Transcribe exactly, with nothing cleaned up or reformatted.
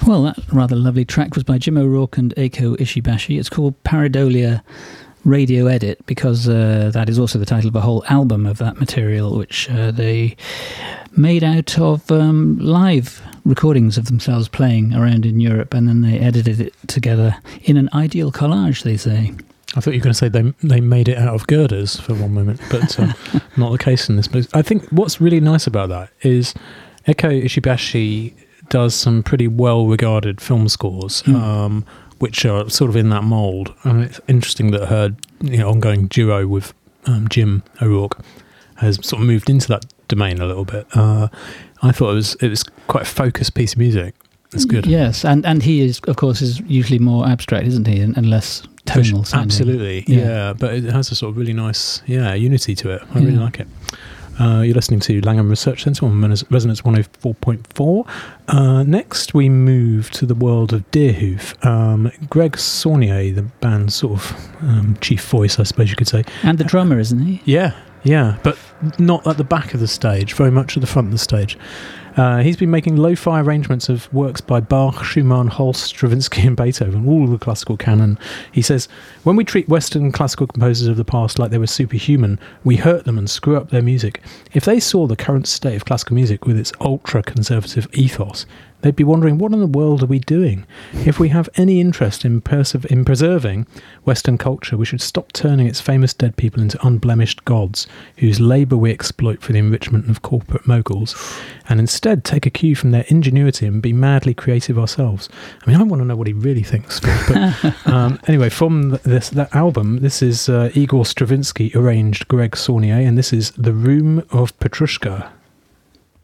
Well, that rather lovely track was by Jim O'Rourke and Eiko Ishibashi. It's called Pareidolia Radio Edit because uh, that is also the title of a whole album of that material, which uh, they made out of um, live recordings of themselves playing around in Europe, and then they edited it together in an ideal collage, they say. I thought you were going to say they they made it out of girders for one moment, but um, not the case in this. But I think what's really nice about that is Eiko Ishibashi does some pretty well-regarded film scores, mm. um, which are sort of in that mould. And it's interesting that her you know, ongoing duo with um, Jim O'Rourke has sort of moved into that domain a little bit. Uh, I thought it was it was quite a focused piece of music. It's good. Yes, and, and he is, of course, is usually more abstract, isn't he, and, and less tonal sounding. Absolutely, yeah. yeah. But it has a sort of really nice, yeah, unity to it. I really yeah. like it. Uh, you're listening to Langham Research Centre on Resonance one oh four point four. Uh, next, we move to the world of Deerhoof. Um, Greg Saunier, the band's sort of um, chief voice, I suppose you could say. And the drummer, isn't he? Yeah, yeah, but not at the back of the stage, very much at the front of the stage. Uh, he's been making lo-fi arrangements of works by Bach, Schumann, Holst, Stravinsky and Beethoven, all of the classical canon. He says, when we treat Western classical composers of the past like they were superhuman, we hurt them and screw up their music. If they saw the current state of classical music with its ultra-conservative ethos, they'd be wondering, what in the world are we doing? If we have any interest in, perse- in preserving Western culture, we should stop turning its famous dead people into unblemished gods whose labour we exploit for the enrichment of corporate moguls, and instead take a cue from their ingenuity and be madly creative ourselves. I mean, I want to know what he really thinks. But um, anyway, from this that album, this is uh, Igor Stravinsky arranged Greg Saunier, and this is The Room of Petrushka.